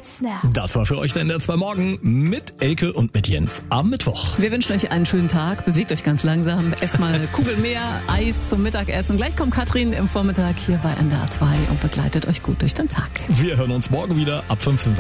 Snap. Das war für euch der NDR 2 Morgen mit Elke und mit Jens am Mittwoch. Wir wünschen euch einen schönen Tag. Bewegt euch ganz langsam. Esst mal eine Kugel mehr Eis zum Mittagessen. Gleich kommt Katrin im Vormittag hier bei NDR 2 und begleitet euch gut durch den Tag. Wir hören uns morgen wieder ab 15 Uhr.